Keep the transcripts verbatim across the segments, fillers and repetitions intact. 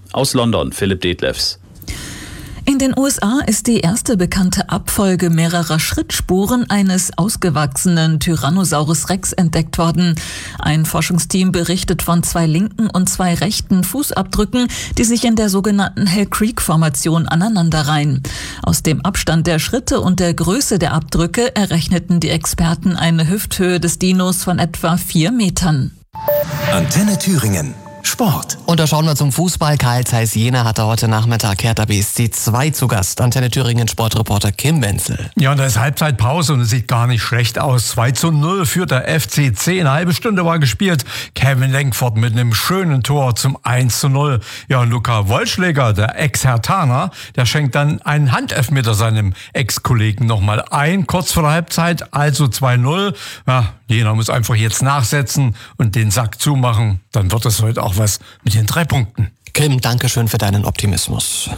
Aus London, Philipp Detlefs. In den U S A ist die erste bekannte Abfolge mehrerer Schrittspuren eines ausgewachsenen Tyrannosaurus Rex entdeckt worden. Ein Forschungsteam berichtet von zwei linken und zwei rechten Fußabdrücken, die sich in der sogenannten Hell Creek-Formation aneinanderreihen. Aus dem Abstand der Schritte und der Größe der Abdrücke errechneten die Experten eine Hüfthöhe des Dinos von etwa vier Metern. Antenne Thüringen. Sport. Und da schauen wir zum Fußball. Karl Zeiss Jena hatte heute Nachmittag Hertha B S C zwei zu Gast. Antenne Thüringen Sportreporter Kim Wenzel. Ja, und da ist Halbzeitpause und es sieht gar nicht schlecht aus. zwei zu null führt der F C C. Eine halbe Stunde war gespielt. Kevin Lenkford mit einem schönen Tor zum eins zu null. Ja, und Luca Wollschläger, der Ex-Herthaner, der schenkt dann einen Handelfmeter seinem Ex-Kollegen nochmal ein. Kurz vor der Halbzeit, also zwei null. Ja, Jena muss einfach jetzt nachsetzen und den Sack zumachen. Dann wird es heute auch was mit den drei Punkten. Kim, danke schön für deinen Optimismus.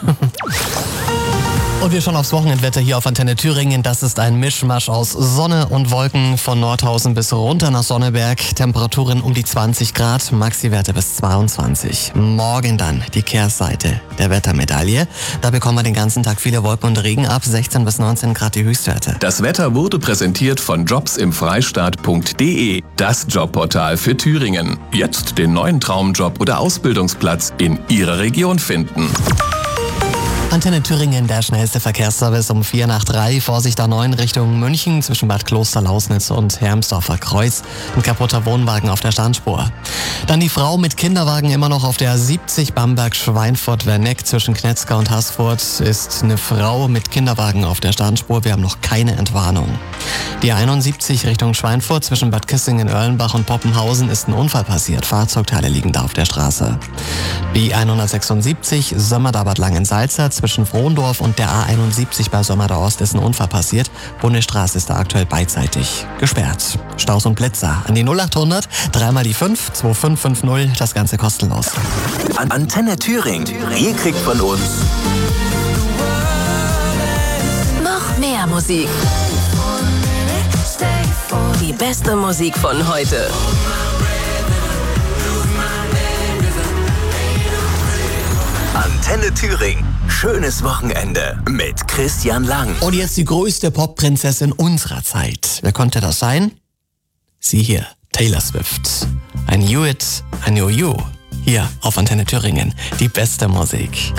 Und wir schauen aufs Wochenendwetter hier auf Antenne Thüringen. Das ist ein Mischmasch aus Sonne und Wolken von Nordhausen bis runter nach Sonneberg. Temperaturen um die zwanzig Grad, Maxi-Werte bis zweiundzwanzig. Morgen dann die Kehrseite der Wettermedaille. Da bekommen wir den ganzen Tag viele Wolken und Regen ab, sechzehn bis neunzehn Grad die Höchstwerte. Das Wetter wurde präsentiert von jobsimfreistaat punkt de, das Jobportal für Thüringen. Jetzt den neuen Traumjob oder Ausbildungsplatz in Ihrer Region finden. Antenne Thüringen, der schnellste Verkehrsservice um vier nach drei. Vorsicht A neun Richtung München zwischen Bad Kloster-Lausnitz und Hermsdorfer Kreuz. Ein kaputter Wohnwagen auf der Standspur. Dann die Frau mit Kinderwagen immer noch auf der A siebzig Bamberg-Schweinfurt-Werneck zwischen Knetzka und Haßfurt. Ist eine Frau mit Kinderwagen auf der Standspur. Wir haben noch keine Entwarnung. Die einundsiebzig Richtung Schweinfurt zwischen Bad Kissingen, Erlenbach und Poppenhausen ist ein Unfall passiert. Fahrzeugteile liegen da auf der Straße. Die hundertsechsundsiebzig Sömmerda-Bad Langensalza zwischen Frohndorf und der A einundsiebzig bei Sömmerda Ost ist ein Unfall passiert. Bundesstraße ist da aktuell beidseitig gesperrt. Staus und Blitzer an die null achthundert, dreimal die fünf, zwei fünf fünf null, das Ganze kostenlos. An Antenne Thüringen. Ihr kriegt von uns noch mehr Musik. Die beste Musik von heute. Antenne Thüringen. Schönes Wochenende mit Christian Lang. Und jetzt die größte Popprinzessin unserer Zeit. Wer konnte das sein? Sie hier, Taylor Swift. I knew it, I knew you. Hier auf Antenne Thüringen. Die beste Musik.